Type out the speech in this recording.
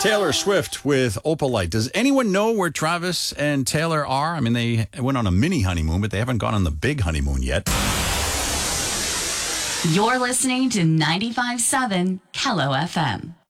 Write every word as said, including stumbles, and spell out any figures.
Taylor Swift with Opalite. Does anyone know where Travis and Taylor are? I mean, they went on a mini honeymoon, but they haven't gone on the big honeymoon yet. You're listening to ninety-five point seven Kello F M.